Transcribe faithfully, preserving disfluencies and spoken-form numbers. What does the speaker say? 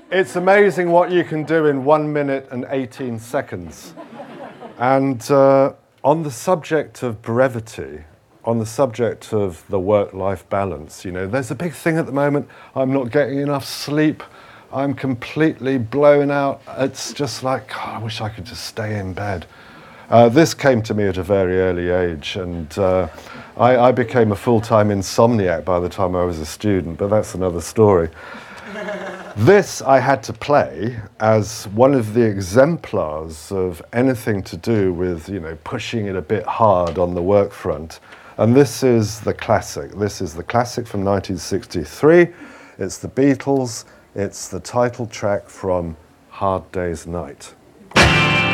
It's amazing what you can do in one minute and eighteen seconds. And uh, on the subject of brevity, on the subject of the work-life balance, you know, there's a big thing at the moment. I'm not getting enough sleep. I'm completely blown out. It's just like, God, I wish I could just stay in bed. Uh, this came to me at a very early age, and uh, I, I became a full-time insomniac by the time I was a student, but that's another story. This I had to play as one of the exemplars of anything to do with, you know, pushing it a bit hard on the work front. And this is the classic. This is the classic from nineteen sixty-three. It's the Beatles. It's the title track from Hard Day's Night.